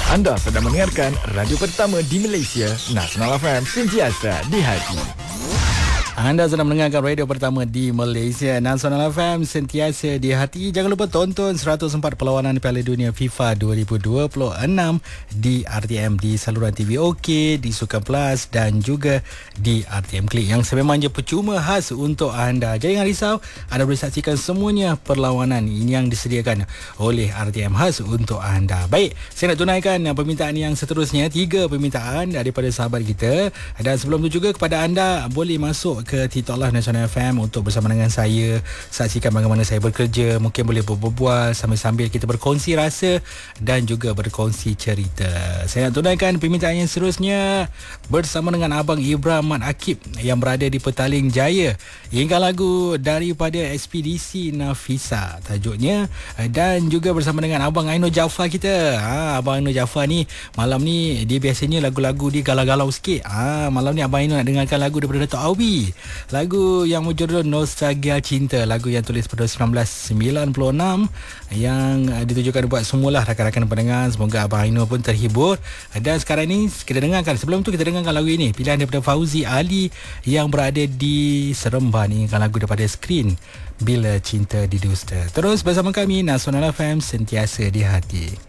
Anda sedang mendengarkan radio pertama di Malaysia, Nasional FM, sentiasa di hati. Anda sedang mendengarkan radio pertama di Malaysia, Nasional FM, sentiasa di hati. Jangan lupa tonton 104 perlawanan Piala Dunia FIFA 2026 di RTM, di saluran TV OK, di Sukan Plus dan juga di RTM Klik yang sememangnya percuma khas untuk anda. Jangan risau, anda boleh saksikan semuanya perlawanan ini yang disediakan oleh RTM khas untuk anda. Baik, saya nak tunaikan permintaan yang seterusnya. 3 permintaan daripada sahabat kita. Dan sebelum tu juga kepada anda, boleh masuk ke TikTok Live Nasional FM untuk bersama dengan saya saksikan bagaimana saya bekerja. Mungkin boleh berbual sambil-sambil kita berkongsi rasa dan juga berkongsi cerita. Saya nak tunaikan permintaan yang seterusnya bersama dengan Abang Ibrahim Mat Akib yang berada di Petaling Jaya. Ingat lagu daripada Ekspedisi Nafisa tajuknya, dan juga bersama dengan Abang Ainur Jaafar kita. Abang Ainur Jaafar ni malam ni dia biasanya lagu-lagu dia galau-galau sikit. Malam ni Abang Ainur nak dengarkan lagu daripada Dato' Awi. Lagu yang berjudul Nostalgia Cinta, lagu yang tulis pada 1996 yang ditujukan buat semualah rakan-rakan pendengar. Semoga Abang Ainur pun terhibur. Dan sekarang ni kita dengarkan, sebelum tu kita dengarkan lagu ini, pilihan daripada Fauzi Ali yang berada di Seremban. Ini lagu daripada Skrin, Bila Cinta Didusta. Terus bersama kami, Nasional FM, sentiasa di hati.